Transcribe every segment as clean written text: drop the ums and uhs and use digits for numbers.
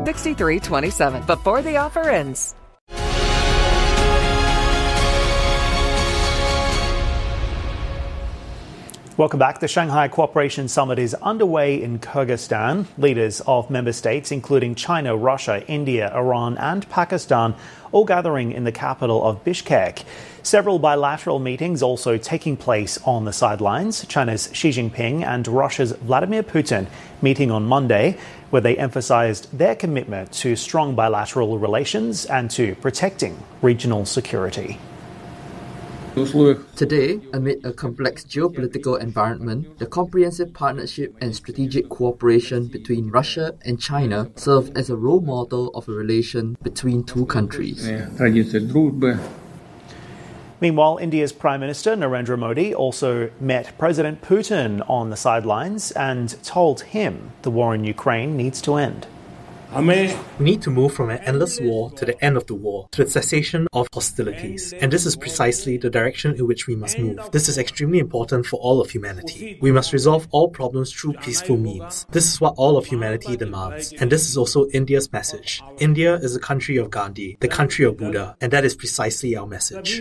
6327 before the offer ends. Welcome back. The Shanghai Cooperation Summit is underway in Kyrgyzstan. Leaders of member states, including China, Russia, India, Iran and Pakistan, all gathering in the capital of Bishkek. Several bilateral meetings also taking place on the sidelines. China's Xi Jinping and Russia's Vladimir Putin meeting on Monday, where they emphasized their commitment to strong bilateral relations and to protecting regional security. Today, amid a complex geopolitical environment, the comprehensive partnership and strategic cooperation between Russia and China serve as a role model of a relation between two countries. Meanwhile, India's Prime Minister Narendra Modi also met President Putin on the sidelines and told him the war in Ukraine needs to end. We need to move from an endless war to the end of the war, to the cessation of hostilities. And this is precisely the direction in which we must move. This is extremely important for all of humanity. We must resolve all problems through peaceful means. This is what all of humanity demands. And this is also India's message. India is the country of Gandhi, the country of Buddha, and that is precisely our message.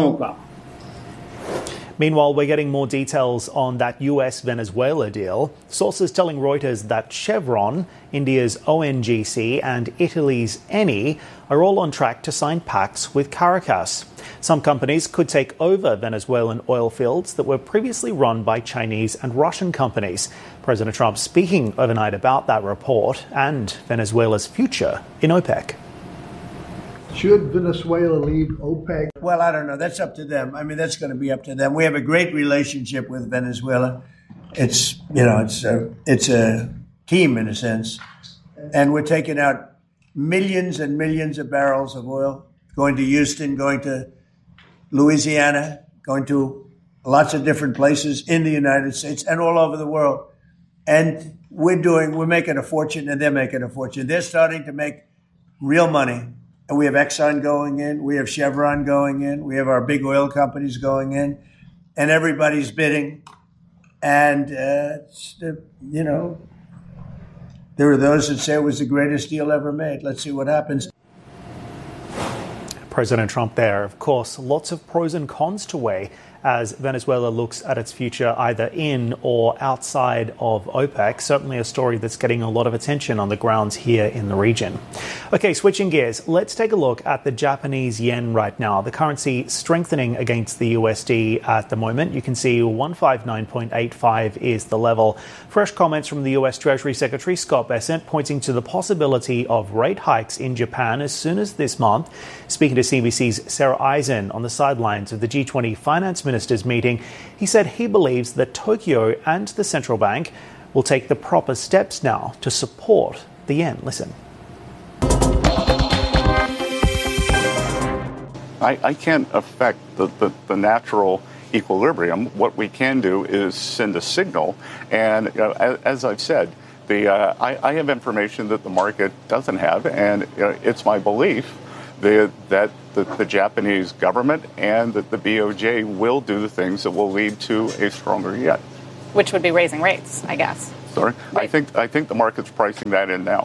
Meanwhile, we're getting more details on that US-Venezuela deal. Sources telling Reuters that Chevron, India's ONGC, and Italy's Eni are all on track to sign pacts with Caracas. Some companies could take over Venezuelan oil fields that were previously run by Chinese and Russian companies. President Trump speaking overnight about that report and Venezuela's future in OPEC. Should Venezuela leave OPEC? Well, I don't know. That's up to them. I mean, that's going to be up to them. We have a great relationship with Venezuela. It's a team in a sense. And we're taking out millions and millions of barrels of oil, going to Houston, going to Louisiana, going to lots of different places in the United States and all over the world. And we're making a fortune and they're making a fortune. They're starting to make real money. And we have Exxon going in, we have Chevron going in, we have our big oil companies going in, and everybody's bidding. And, there are those that say it was the greatest deal ever made. Let's see what happens. President Trump there. Of course, lots of pros and cons to weigh as Venezuela looks at its future either in or outside of OPEC. Certainly a story that's getting a lot of attention on the grounds here in the region. Okay, switching gears, let's take a look at the Japanese yen right now. The currency strengthening against the USD at the moment. You can see 159.85 is the level. Fresh comments from the US Treasury Secretary Scott Bessent pointing to the possibility of rate hikes in Japan as soon as this month. Speaking to CBC's Sarah Eisen on the sidelines of the G20 finance ministers meeting, he said he believes that Tokyo and the central bank will take the proper steps now to support the yen. Listen. I can't affect the natural equilibrium. What we can do is send a signal. And as I've said, I have information that the market doesn't have, and it's my belief that the Japanese government and that the BOJ will do the things that will lead to a stronger yen. Which would be raising rates, I guess. Sorry? Right. I think the market's pricing that in now.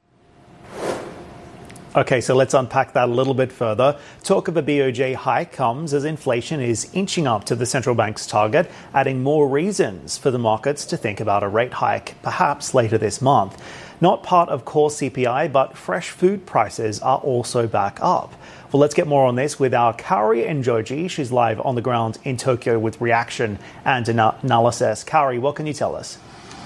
Okay, so let's unpack that a little bit further. Talk of a BOJ hike comes as inflation is inching up to the central bank's target, adding more reasons for the markets to think about a rate hike, perhaps later this month. Not part of core CPI, but fresh food prices are also back up. Well, let's get more on this with our Kaori Njoji. She's live on the ground in Tokyo with reaction and analysis. Kaori, what can you tell us?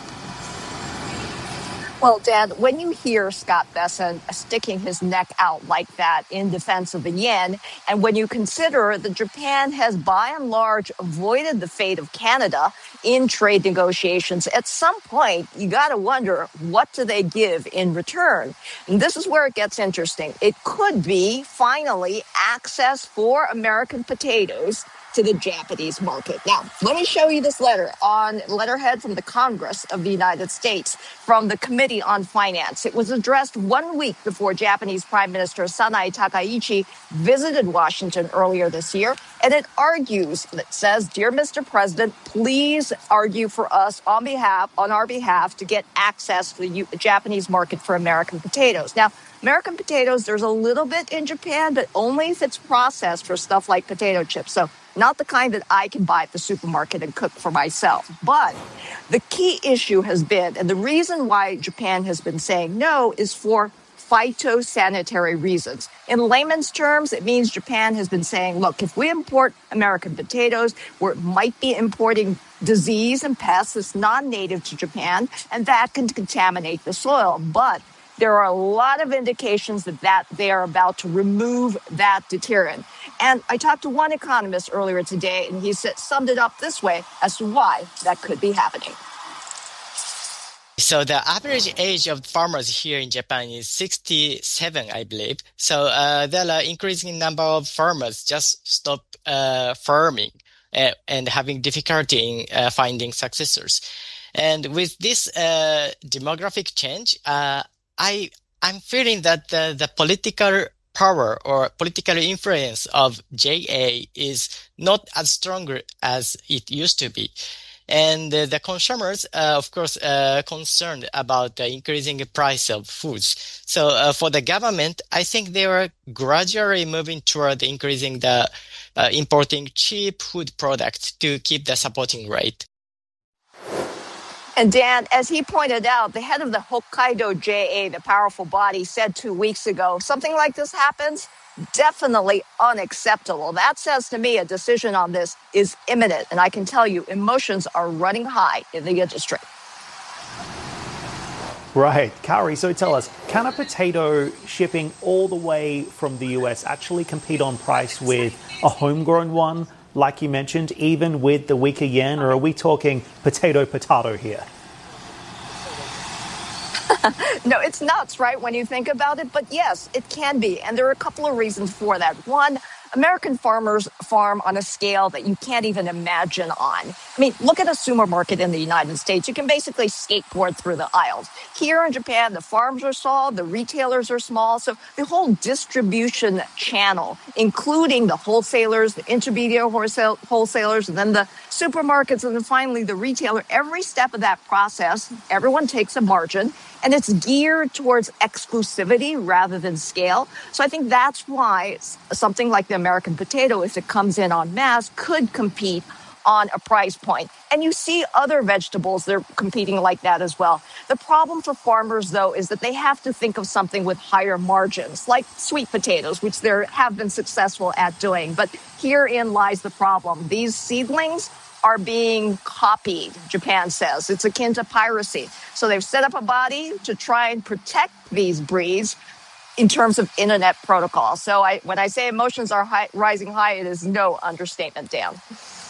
Well, Dan, when you hear Scott Bessent sticking his neck out like that in defense of the yen, and when you consider that Japan has by and large avoided the fate of Canada in trade negotiations, at some point, you got to wonder, what do they give in return? And this is where it gets interesting. It could be, finally, access for American potatoes to the Japanese market. Now, let me show you this letter on letterhead from the Congress of the United States from the Committee on Finance. It was addressed 1 week before Japanese Prime Minister Sanae Takaichi visited Washington earlier this year. And it argues, it says, "Dear Mr. President, please argue for us on our behalf to get access to the Japanese market for American potatoes." Now, American potatoes, there's a little bit in Japan, but only if it's processed for stuff like potato chips. So not the kind that I can buy at the supermarket and cook for myself. But the key issue has been, and the reason why Japan has been saying no, is for phytosanitary reasons. In layman's terms, it means Japan has been saying, look, if we import American potatoes, we might be importing disease and pests that's non-native to Japan, and that can contaminate the soil. But there are a lot of indications that they are about to remove that deterrent. And I talked to one economist earlier today, and he summed it up this way as to why that could be happening. So the average age of farmers here in Japan is 67, I believe. So there are increasing number of farmers just stop farming and having difficulty in finding successors. And with this demographic change, I'm feeling that the political power or political influence of JA is not as strong as it used to be. And the consumers, of course, concerned about the increasing price of foods. So for the government, I think they are gradually moving toward increasing the importing cheap food products to keep the supporting rate. And Dan, as he pointed out, the head of the Hokkaido JA, the powerful body, said 2 weeks ago, something like this happens, definitely unacceptable. That says to me a decision on this is imminent. And I can tell you, emotions are running high in the industry. Right. Kari, so tell us, can a potato shipping all the way from the US actually compete on price with a homegrown one, like you mentioned, even with the weaker yen, or are we talking potato here? No, it's nuts, right, when you think about it? But yes, it can be. And there are a couple of reasons for that. One, American farmers farm on a scale that you can't even imagine on. I mean, look at a supermarket in the United States. You can basically skateboard through the aisles. Here in Japan, the farms are small, the retailers are small. So the whole distribution channel, including the wholesalers, the intermediate wholesalers, and then the supermarkets, and then finally the retailer, every step of that process, everyone takes a margin. And it's geared towards exclusivity rather than scale. So I think that's why something like the American potato, if it comes in en masse, could compete on a price point. And you see other vegetables, they're competing like that as well. The problem for farmers, though, is that they have to think of something with higher margins, like sweet potatoes, which they have been successful at doing. But herein lies the problem. These seedlings are being copied, Japan says. It's akin to piracy. So they've set up a body to try and protect these breeds in terms of internet protocol. So when I say emotions are rising high, it is no understatement, Dan.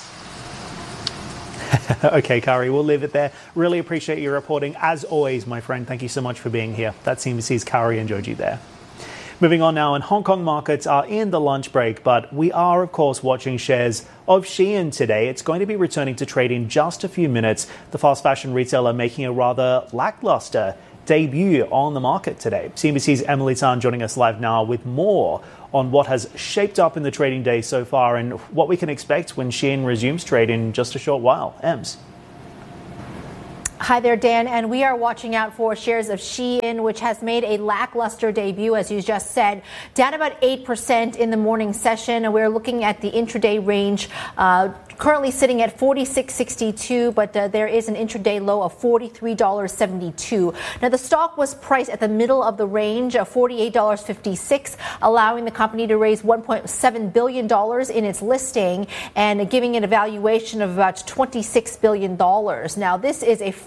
Okay, Kari, we'll leave it there. Really appreciate your reporting. As always, my friend, thank you so much for being here. That's CNBC's Kari and Joji there. Moving on now, and Hong Kong markets are in the lunch break, but we are, of course, watching shares of Shein today. It's going to be returning to trade in just a few minutes. The fast fashion retailer making a rather lackluster debut on the market today. CNBC's Emily Tan joining us live now with more on what has shaped up in the trading day so far and what we can expect when Shein resumes trade in just a short while. Ems. Hi there, Dan, and we are watching out for shares of Shein, which has made a lackluster debut, as you just said, down about 8% in the morning session. And we're looking at the intraday range, currently sitting at $46.62, but there is an intraday low of $43.72. Now, the stock was priced at the middle of the range of $48.56, allowing the company to raise $1.7 billion in its listing and giving it a valuation of about $26 billion. Now, this is a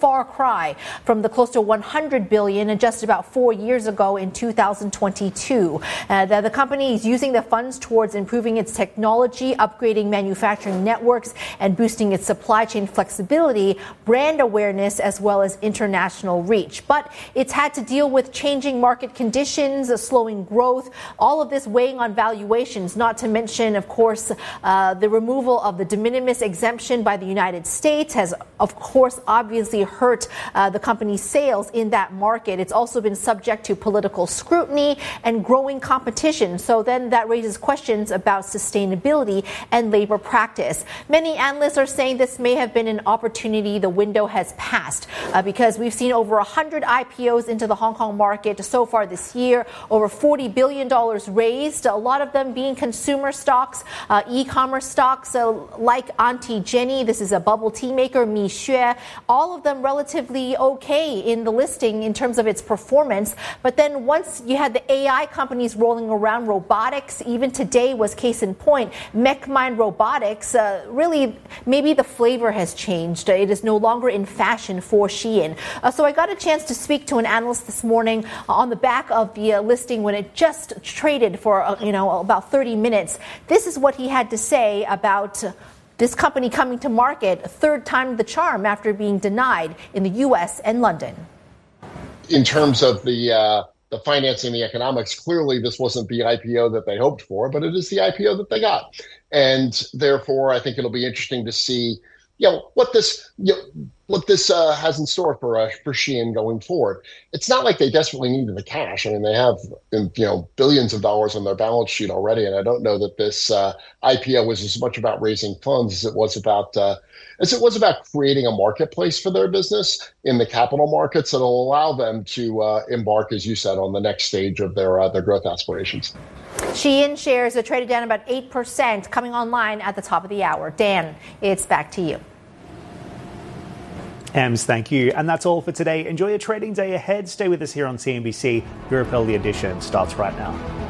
far cry from the close to $100 billion just about 4 years ago in 2022. The company is using the funds towards improving its technology, upgrading manufacturing networks, and boosting its supply chain flexibility, brand awareness, as well as international reach. But it's had to deal with changing market conditions, slowing growth, all of this weighing on valuations, not to mention, of course, the removal of the de minimis exemption by the United States has, of course, obviously hurt the company's sales in that market. It's also been subject to political scrutiny and growing competition. So then that raises questions about sustainability and labor practice. Many analysts are saying this may have been an opportunity. The window has passed because we've seen over 100 IPOs into the Hong Kong market so far this year, over $40 billion raised, a lot of them being consumer stocks, e-commerce stocks like Auntie Jenny. This is a bubble tea maker, Mi Xue. All of them relatively okay in the listing in terms of its performance. But then once you had the AI companies rolling around, robotics, even today was case in point, MechMind Robotics, really maybe the flavor has changed. It is no longer in fashion for Shein. So I got a chance to speak to an analyst this morning on the back of the listing when it just traded for, about 30 minutes. This is what he had to say about this company coming to market, a third time the charm after being denied in the U.S. and London. In terms of the financing, the economics, clearly this wasn't the IPO that they hoped for, but it is the IPO that they got. And therefore, I think it'll be interesting to see what this has in store for Shein going forward. It's not like they desperately needed the cash. I mean, they have billions of dollars on their balance sheet already, and I don't know that this IPO was as much about raising funds as it was about creating a marketplace for their business in the capital markets that'll allow them to embark, as you said, on the next stage of their growth aspirations. Shein shares are traded down about 8%, coming online at the top of the hour. Dan, it's back to you. Ems, thank you. And that's all for today. Enjoy your trading day ahead. Stay with us here on CNBC. Europe Early Edition starts right now.